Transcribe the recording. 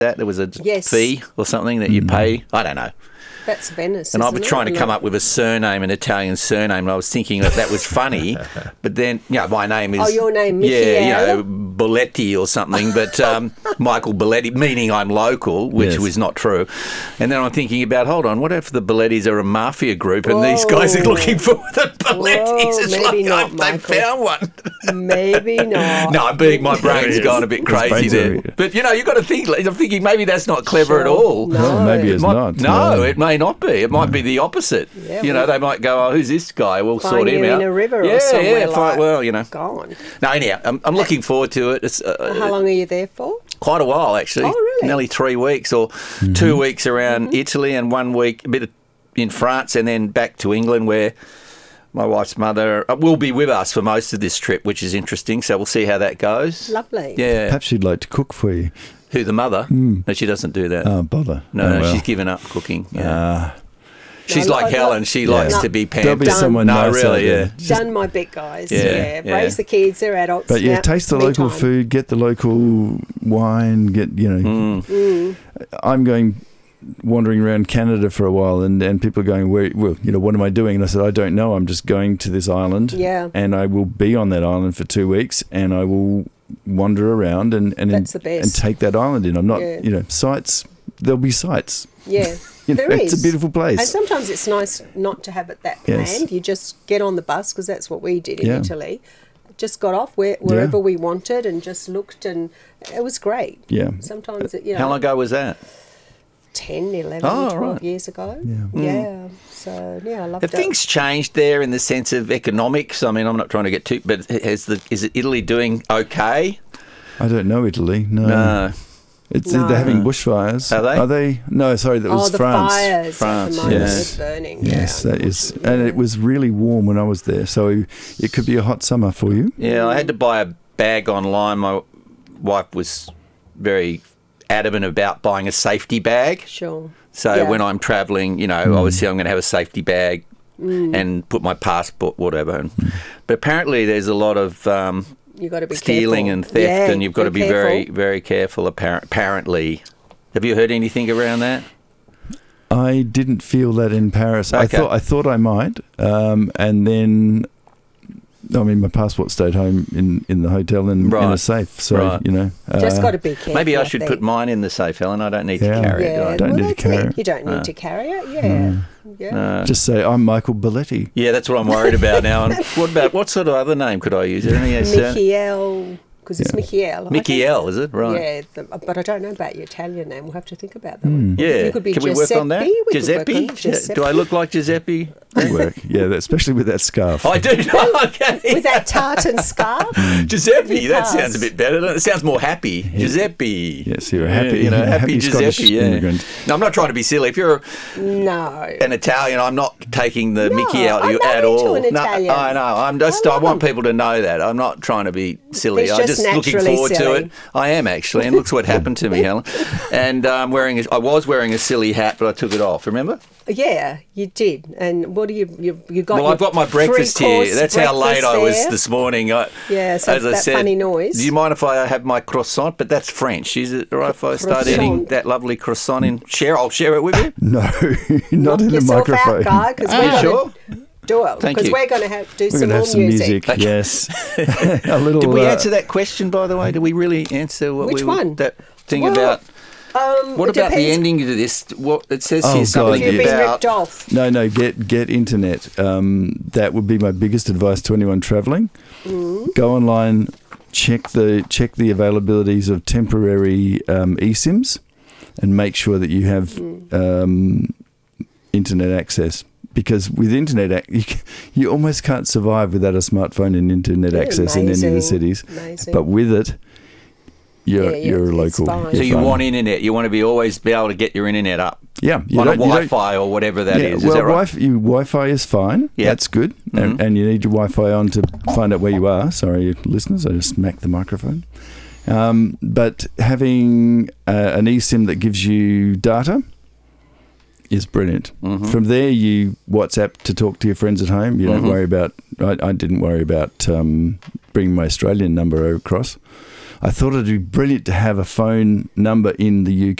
that? There was a Yes. fee or something that you pay. I don't know. That's Venice, And I isn't was it? trying to come Like- up with a surname, an Italian surname, and I was thinking that was funny. But then, my name is... Oh, your name, Yeah, Michiel? Boletti or something, but Michael Boletti, meaning I'm local, which Yes. was not true. And then I'm thinking about, hold on, what if the Bolettis are a mafia group and these guys are looking for the Bolettis? Whoa, It's maybe like not, they Michael. found one. Maybe not. No, my brain's gone a bit crazy brains there. are- But, you've got to think, I'm thinking maybe that's not clever at all. No. Oh, maybe it's Might- not. No, it may not be. It might be the opposite. Yeah, They might go, oh, who's this guy? We'll Find sort him you out. in a river or yeah, somewhere yeah, like- well, Gone. No, anyhow, I'm looking forward to it. It's How long are you there for? quite a while, actually. Oh, really? Nearly 3 weeks or 2 weeks around Italy and 1 week a bit in France and then back to England where my wife's mother will be with us for most of this trip, which is interesting. So we'll see how that goes. Lovely. Yeah. Perhaps she'd like to cook for you. Who, the mother? No, she doesn't do that. Oh, bother. No, well. she's given up cooking. Yeah. She's No, like no, Helen. She likes to be There'll pampered. be someone No, nice really, out yeah. there. Done my bit, guys. Yeah, Yeah. yeah. Raise the kids, they're adults. But yeah, now. taste the Me local time. food, get the local wine, I'm going wandering around Canada for a while and people are going, what am I doing? And I said, I don't know. I'm just going to this island. Yeah. And I will be on that island for 2 weeks and I will wander around and That's the best. and take that island in. I'm not, Yeah. sights, there'll be sights. Yeah. There There it's is. a beautiful place. And sometimes it's nice not to have it that Yes. planned. You just get on the bus, because that's what we did in Yeah. Italy. Just got off wherever we wanted and just looked, and it was great. Yeah. Sometimes, How long ago was that? 10, 11, Oh, 12 right. years ago. Yeah. Yeah. So, I loved Have it. things changed there in the sense of economics? I mean, I'm not trying to get too, but is it Italy doing okay? I don't know Italy. No. No. They're having bushfires. Are they? Are they? No, sorry, that was the France. fires France, at the moment yes. are burning. Yes, yeah. that is. And it was really warm when I was there, so it could be a hot summer for you. Yeah, I had to buy a bag online. My wife was very adamant about buying a safety bag. Sure. So Yeah. when I'm travelling, obviously I'm going to have a safety bag and put my passport, whatever. But apparently there's a lot of You've got to be stealing careful. and theft, Yeah, and you've got to be careful. very, very careful, apparently. Have you heard anything around that? I didn't feel that in Paris. Okay. I thought I might, and then, my passport stayed home in the hotel in Right. a safe. So Right. Just got to be careful. Maybe I should there. put mine in the safe, Helen. I don't need to Yeah. carry it, do I? Yeah, Don't need to that's carry it. it. You don't need to carry it. Yeah. Yeah. just say I'm Michael Boletti. Yeah, that's what I'm worried about now. And what sort of other name could I use? Is there any Michiel, because it's Michiel. Michiel, is it? Right. Yeah, but I don't know about your Italian name. We'll have to think about that one. Yeah. You could be Can we Giuseppe. work on that? We could work Giuseppe? on Giuseppe. Do I look like Giuseppe? Good work. Yeah, especially with that scarf. I do. Okay. With that tartan scarf? Giuseppe. You That pass. sounds a bit better. doesn't It It sounds more happy. Giuseppe. Yes, you're a happy- Yeah, happy happy Scottish Giuseppe. Yeah. immigrant. No, I'm not trying to be silly. If you're No. an Italian, I'm not taking the Mickey out of I'm you not at into all. an Italian. No, I know. I love want them. people to know that. I'm not trying to be silly. It's I'm just just looking naturally forward to silly. it. I am actually, and looks what happened to me, Helen. And I was wearing a silly hat, but I took it off. Remember? Yeah, you did. And what do you got? Well, your I've got my breakfast three-course here. That's how late I was breakfast this morning. Yeah, so as I that said, funny noise. Do you mind if I have my croissant? But that's French. Is it all right if I start Croissant. eating that lovely croissant? I'll share it with you. No, not Knock in the yourself microphone. out, guy, because Are we're you going sure? to do it. Thank Because you. we're going to have We're some going to more have some music. Yes. A little. Did we answer that question, by the way? Did we really answer what Which one? That thing Well, about... What it about the depends. ending to this? What it says Oh, here, God, something If you've been about... ripped off. No, get internet. That would be my biggest advice to anyone travelling. Go online, check the availabilities of temporary eSIMs, and make sure that you have internet access. Because with internet, you almost can't survive without a smartphone and internet Yeah, access in any of the amazing, cities. amazing. But with it, you're it's local. fine. You're So you fine. want internet. You want to always be able to get your internet up. Yeah, you on a don't- you don't- Wi-Fi or whatever that is. Well, Is that right? Wi-Fi is fine. Yeah. That's good. And you need your Wi-Fi on to find out where you are. Sorry, listeners, I just smacked the microphone. But having an eSIM that gives you data is brilliant. From there, you WhatsApp to talk to your friends at home. You don't worry about... I didn't worry about bringing my Australian number across. I thought it'd be brilliant to have a phone number in the UK